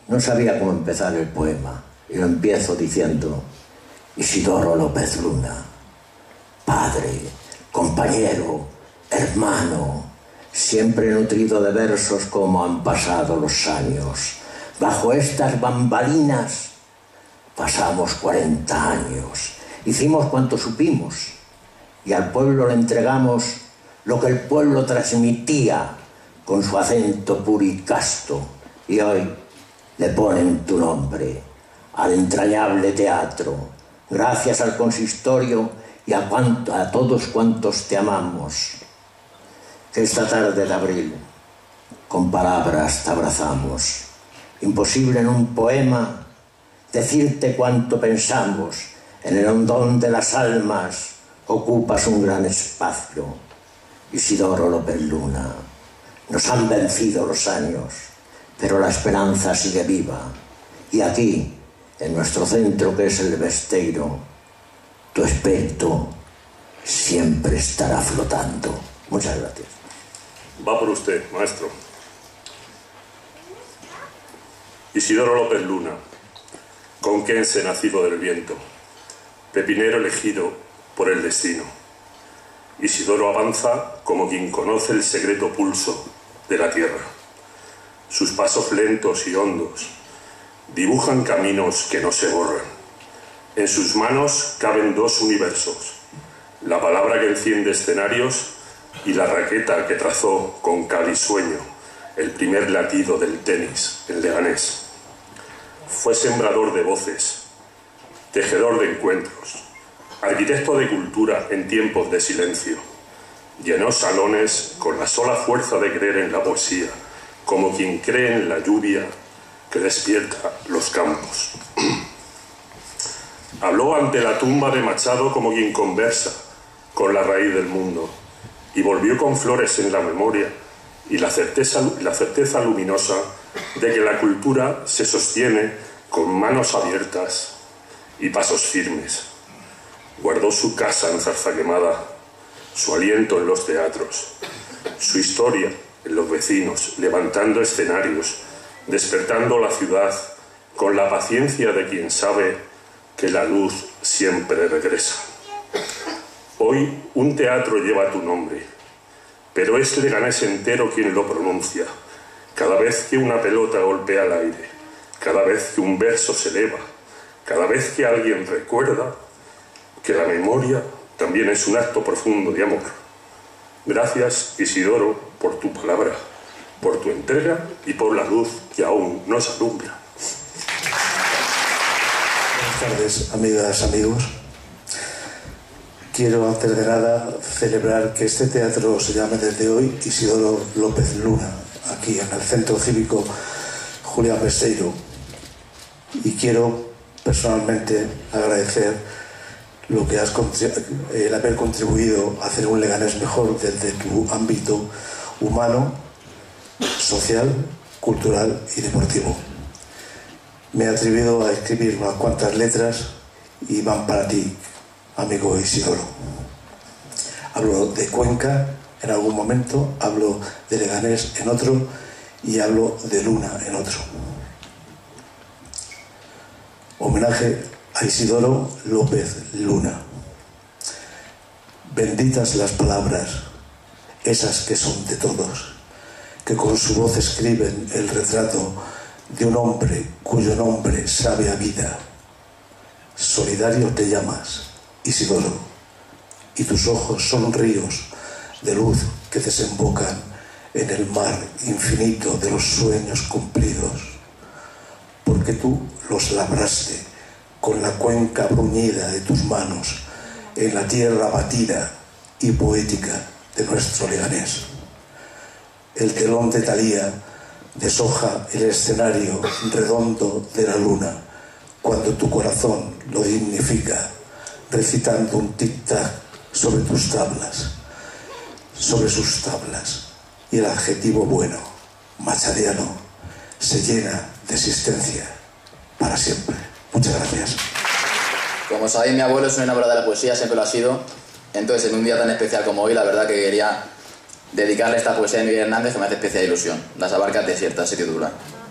No sabía cómo empezar el poema y lo empiezo diciendo: Isidoro López Luna, padre, compañero, hermano, siempre nutrido de versos como han pasado los años. Bajo estas bambalinas pasamos 40 años. Hicimos cuanto supimos y al pueblo le entregamos lo que el pueblo transmitía con su acento puro y casto. Y hoy le ponen tu nombre al entrañable teatro, gracias al consistorio y a todos cuantos te amamos. Que esta tarde de abril con palabras te abrazamos. Imposible en un poema decirte cuánto pensamos. En el hondón de las almas ocupas un gran espacio. Isidoro López Luna, nos han vencido los años, pero la esperanza sigue viva. Y aquí, en nuestro centro que es el Besteiro, tu espectro siempre estará flotando. Muchas gracias. Va por usted, maestro. Isidoro López Luna, conquense nacido del viento, pepinero elegido por el destino. Isidoro avanza como quien conoce el secreto pulso de la tierra. Sus pasos lentos y hondos dibujan caminos que no se borran. En sus manos caben dos universos: la palabra que enciende escenarios y la raqueta que trazó con cáliz sueño el primer latido del tenis en Leganés. Fue sembrador de voces, tejedor de encuentros, arquitecto de cultura en tiempos de silencio. Llenó salones con la sola fuerza de creer en la poesía, como quien cree en la lluvia que despierta los campos. Habló ante la tumba de Machado como quien conversa con la raíz del mundo, y volvió con flores en la memoria y la certeza luminosa de que la cultura se sostiene con manos abiertas y pasos firmes. Guardó su casa en Zarzaquemada, su aliento en los teatros, su historia en los vecinos, levantando escenarios, despertando la ciudad con la paciencia de quien sabe que la luz siempre regresa. Hoy un teatro lleva tu nombre, pero es Leganés entero quien lo pronuncia. Cada vez que una pelota golpea el aire, cada vez que un verso se eleva, cada vez que alguien recuerda que la memoria también es un acto profundo de amor. Gracias, Isidoro, por tu palabra, por tu entrega y por la luz que aún nos alumbra. Buenas tardes, amigas, amigos. Quiero, antes de nada, celebrar que este teatro se llame desde hoy Isidoro López Luna, aquí en el Centro Cívico Julián Besteiro. Y quiero personalmente agradecer lo que el haber contribuido a hacer un Leganés mejor desde tu ámbito humano, social, cultural y deportivo. Me he atrevido a escribir unas cuantas letras y van para ti, amigo Isidoro. Hablo de Cuenca en algún momento, hablo de Leganés en otro y hablo de Luna en otro. Homenaje a Isidoro López Luna. Benditas las palabras, esas que son de todos, que con su voz escriben el retrato de un hombre cuyo nombre sabe a vida. Solidario te llamas, Isidoro, y tus ojos son ríos de luz que desembocan en el mar infinito de los sueños cumplidos, porque tú los labraste con la cuenca bruñida de tus manos en la tierra batida y poética de nuestro Leganés. El telón de Thalía deshoja el escenario redondo de la luna cuando tu corazón lo dignifica, recitando un tic-tac sobre tus tablas, sobre sus tablas, y el adjetivo bueno, machadiano, se llena de existencia para siempre. Muchas gracias. Como sabéis, mi abuelo es un enamorado de la poesía, siempre lo ha sido. Entonces, en un día tan especial como hoy, la verdad que quería dedicarle esta poesía a Miguel Hernández, que me hace especial ilusión. Las abarcas desiertas, se titula.